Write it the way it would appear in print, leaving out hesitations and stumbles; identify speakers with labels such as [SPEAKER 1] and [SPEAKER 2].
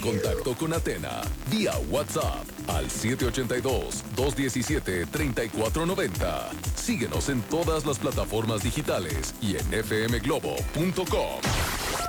[SPEAKER 1] contacto con Atena vía WhatsApp al 782-217-3490. Síguenos en todas las plataformas digitales y en fmglobo.com.